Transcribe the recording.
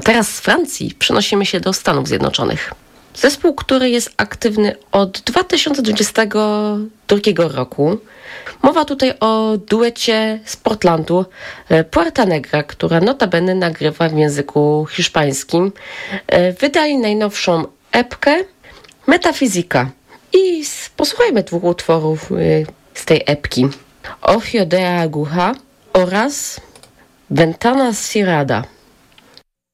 A teraz z Francji przenosimy się do Stanów Zjednoczonych. Zespół, który jest aktywny od 2022 roku. Mowa tutaj o duecie z Portlandu Puerta Negra, która notabene nagrywa w języku hiszpańskim. Wydali najnowszą epkę Metafizika. I posłuchajmy 2 utworów z tej epki. Ojo de Aguja oraz Ventana Cerrada.